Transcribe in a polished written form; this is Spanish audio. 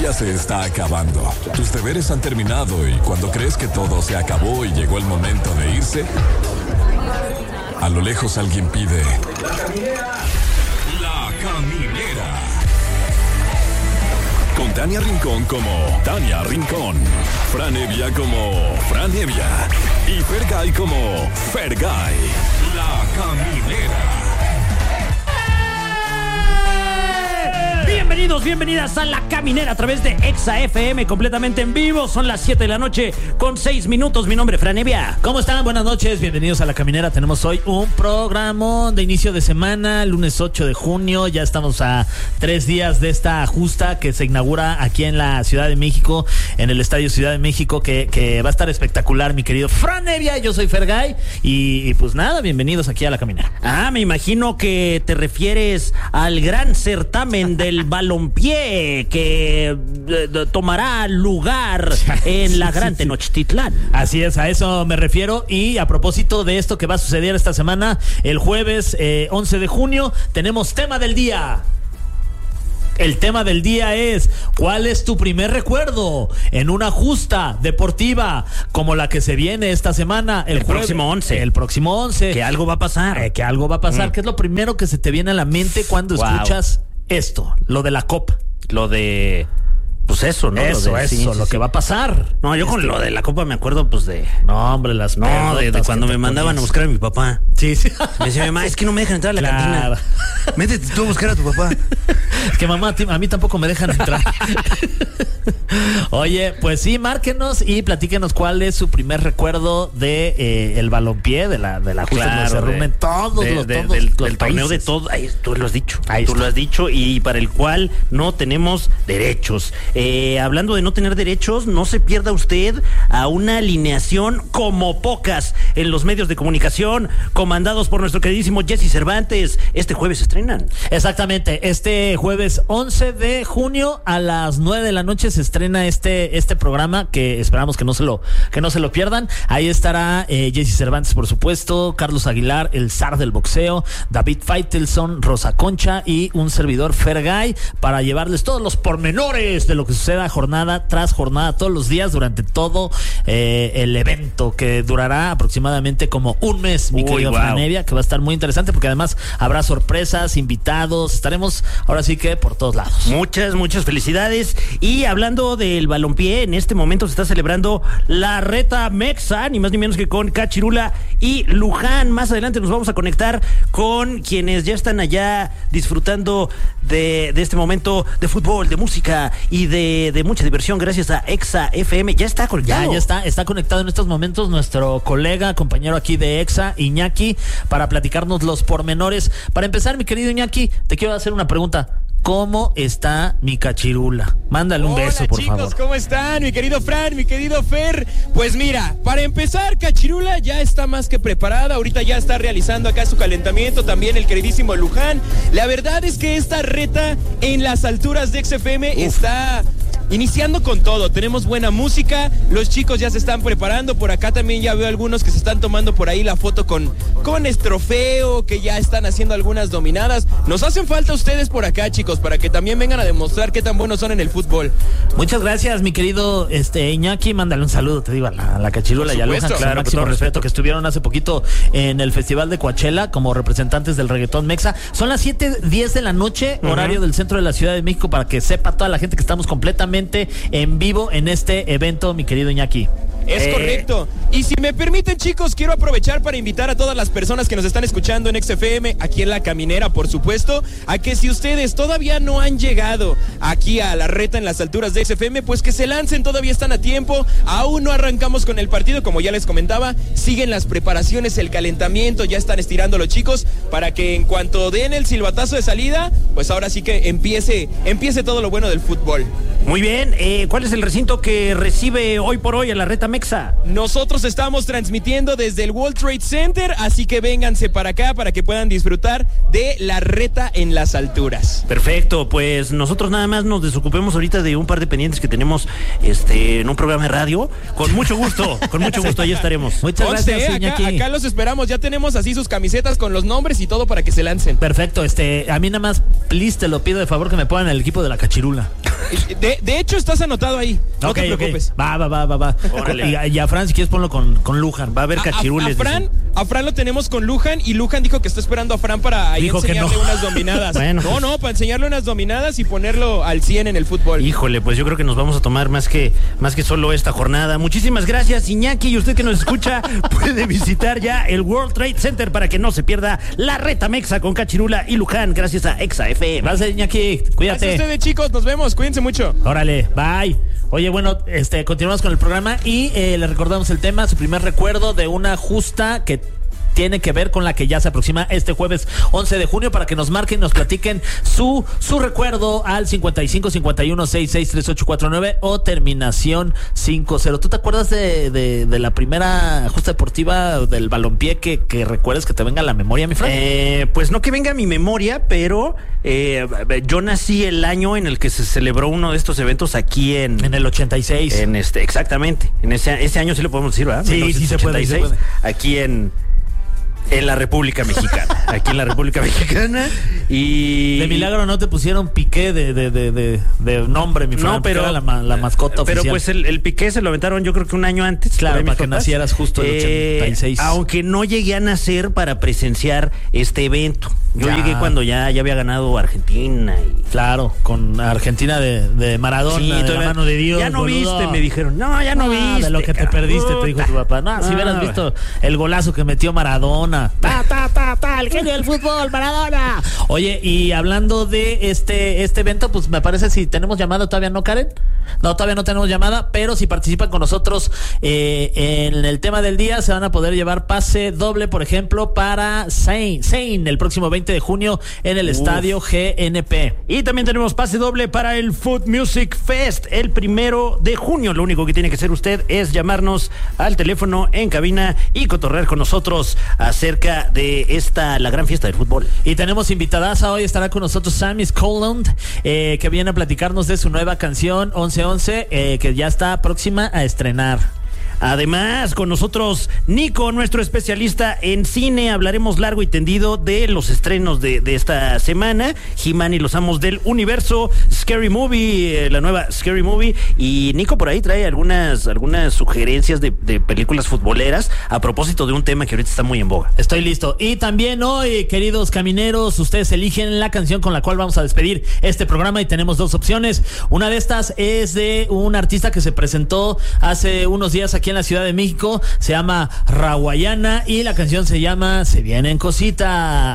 día se está acabando. Tus deberes han terminado y cuando crees que todo se acabó y llegó el momento de irse, a lo lejos alguien pide: ¡La caminera! ¡La caminera! Con Tania Rincón como Tania Rincón, Fran Evia como Fran Evia y Fergay como Fergay. La caminera. Bienvenidos, bienvenidas a La Caminera a través de Exa FM, completamente en vivo. Son las 7 de la noche con 6 minutos. Mi nombre es Fran Evia. ¿Cómo están? Buenas noches, bienvenidos a La Caminera. Tenemos hoy un programa de inicio de semana, lunes 8 de junio. Ya estamos a 3 días de esta justa que se inaugura aquí en la Ciudad de México, en el Estadio Ciudad de México, que va a estar espectacular, mi querido Fran Evia. Yo soy Fergay y pues nada, bienvenidos aquí a La Caminera. Me imagino que te refieres al gran certamen del balompié que tomará lugar en la Gran Tenochtitlán. Así es, a eso me refiero. Y a propósito de esto que va a suceder esta semana, el jueves 11 de junio, tenemos tema del día. El tema del día es: ¿cuál es tu primer recuerdo en una justa deportiva como la que se viene esta semana? El próximo 11. El próximo 11. Que algo va a pasar. ¿Qué es lo primero que se te viene a la mente cuando escuchas esto? Lo de la copa. Lo de... Pues eso, ¿no? Lo que va a pasar. No, yo con lo de la copa me acuerdo, pues de... No, hombre, las... No, de cuando me mandaban a buscar a mi papá. Sí. Me decía, mamá, es que no me dejan entrar a la cantina. Métete tú a buscar a tu papá. Es que mamá, a mí tampoco me dejan entrar. Oye, pues sí, márquenos y platíquenos cuál es su primer recuerdo de el balompié, de la justa, donde se reúnen todos los del torneo de todo. Tú lo has dicho. Tú lo has dicho, y para el cual no tenemos derechos. Hablando de no tener derechos, no se pierda usted a una alineación como pocas en los medios de comunicación, comandados por nuestro queridísimo Jesse Cervantes. Este jueves se estrenan. Exactamente, este jueves 11 de junio a las 9 de la noche se estrena este programa, que esperamos que no se lo pierdan. Ahí estará Jesse Cervantes, por supuesto, Carlos Aguilar, el zar del boxeo, David Faitelson, Rosa Concha y un servidor, Fergay, para llevarles todos los pormenores de lo que suceda jornada tras jornada, todos los días, durante todo el evento, que durará aproximadamente como un mes, mi querido Fran Evia, que va a estar muy interesante porque además habrá sorpresas, invitados, estaremos ahora sí que por todos lados. Muchas felicidades. Y hablando del balompié, en este momento se está celebrando la Reta Mexa, ni más ni menos que con Cachirula y Luján. Más adelante nos vamos a conectar con quienes ya están allá disfrutando de este momento de fútbol, de música y de mucha diversión gracias a Exa FM. Ya está conectado. Ya está conectado en estos momentos nuestro colega, compañero aquí de Exa, Iñaki, para platicarnos los pormenores. Para empezar, mi querido Iñaki, te quiero hacer una pregunta. ¿Cómo está mi Cachirula? Mándale un beso, por favor. Hola, chicos, ¿cómo están? Mi querido Fran, mi querido Fer. Pues mira, para empezar, Cachirula ya está más que preparada. Ahorita ya está realizando acá su calentamiento. También el queridísimo Luján. La verdad es que esta reta en las alturas de XFM está iniciando con todo. Tenemos buena música, los chicos ya se están preparando. Por acá también ya veo algunos que se están tomando por ahí la foto con Estrofeo, que ya están haciendo algunas dominadas. Nos hacen falta ustedes por acá, chicos, para que también vengan a demostrar qué tan buenos son en el fútbol. Muchas gracias, mi querido Iñaki. Mándale un saludo, te digo, a la Cachirula y a Luján, claro, máximo respeto, que estuvieron hace poquito en el Festival de Coachella como representantes del reggaetón mexa. Son las 7:10 de la noche, horario del centro de la Ciudad de México, para que sepa toda la gente que estamos completamente en vivo en este evento, mi querido Iñaki. Es correcto. Y si me permiten, chicos, quiero aprovechar para invitar a todas las personas que nos están escuchando en XFM, aquí en La Caminera, por supuesto, a que si ustedes todavía no han llegado aquí a la reta en las alturas de XFM, pues que se lancen, todavía están a tiempo. Aún no arrancamos con el partido, como ya les comentaba, siguen las preparaciones, el calentamiento, ya están estirando los chicos para que en cuanto den el silbatazo de salida, pues ahora sí que empiece todo lo bueno del fútbol. Muy bien, ¿cuál es el recinto que recibe hoy por hoy a la Reta Mexa? Nosotros estamos transmitiendo desde el World Trade Center, así que vénganse para acá para que puedan disfrutar de la Reta en las alturas. Perfecto, pues nosotros nada más nos desocupemos ahorita de un par de pendientes que tenemos en un programa de radio. Con mucho gusto, ahí estaremos. Muchas gracias, Iñaki. Acá los esperamos, ya tenemos así sus camisetas con los nombres y todo para que se lancen. Perfecto, a mí nada más, please, te lo pido de favor que me pongan el equipo de la Cachirula. De hecho, estás anotado ahí. No te preocupes. Va. Y a Fran, si quieres, ponlo con Luján. Va a haber cachirules. A Fran lo tenemos con Luján y Luján dijo que está esperando a Fran para ahí enseñarle unas dominadas. Bueno, para enseñarle unas dominadas y ponerlo al 100 en el fútbol. Híjole, pues yo creo que nos vamos a tomar más que solo esta jornada. Muchísimas gracias, Iñaki, y usted que nos escucha puede visitar ya el World Trade Center para que no se pierda la Reta Mexa con Cachirula y Luján, gracias a Exa FM. Gracias, Iñaki, cuídate. Gracias a ustedes, chicos, nos vemos, cuídense mucho. Órale, bye. Oye, bueno, continuamos con el programa y le recordamos el tema, su primer recuerdo de una justa que tiene que ver con la que ya se aproxima este jueves 11 de junio para que nos marquen y nos platiquen su recuerdo al 55 51 66 3849 o terminación 50. ¿Tú te acuerdas de la primera justa deportiva del balompié que recuerdes que te venga a la memoria, mi Fran? Pues no que venga a mi memoria, pero yo nací el año en el que se celebró uno de estos eventos aquí en el 86. Exactamente. En ese año sí lo podemos decir, ¿verdad? Sí, sí se puede. Aquí en la República Mexicana. Aquí en la República Mexicana. Y de milagro no te pusieron Piqué de nombre, mi Fran. No, pero era la mascota oficial. Pero pues el Piqué se lo aventaron yo creo que un año antes. Claro, para que nacieras justo el 86. Aunque no llegué a nacer para presenciar este evento. Yo llegué cuando ya había ganado Argentina. Claro, con Argentina de Maradona, de la mano de Dios. Ya no boludo. viste, me dijeron. No, ya no viste. De lo que te perdiste, te dijo tu papá. No, si hubieras visto el golazo que metió Maradona. El genio del fútbol, Maradona. Oye, y hablando de este evento, pues me parece si tenemos llamada, todavía no, Karen. No, todavía no tenemos llamada, pero si participan con nosotros en el tema del día, se van a poder llevar pase doble, por ejemplo, para Zayn el próximo 20 de junio en el estadio GNP. Y también tenemos pase doble para el Food Music Fest el 1 de junio. Lo único que tiene que hacer usted es llamarnos al teléfono en cabina y cotorrear con nosotros acerca de la gran fiesta del fútbol. Y tenemos invitadaza, hoy estará con nosotros Sammy Scotland, que viene a platicarnos de su nueva canción 1111, que ya está próxima a estrenar. Además, con nosotros Nico, nuestro especialista en cine. Hablaremos largo y tendido de los estrenos de esta semana. He-Man y los Amos del Universo, Scary Movie, la nueva Scary Movie. Y Nico por ahí trae algunas sugerencias de películas futboleras a propósito de un tema que ahorita está muy en boga. Estoy listo. Y también hoy, queridos camineros, ustedes eligen la canción con la cual vamos a despedir este programa y tenemos dos opciones. Una de estas es de un artista que se presentó hace unos días aquí en la Ciudad de México, se llama Rawayana y la canción se llama Se Vienen Cositas.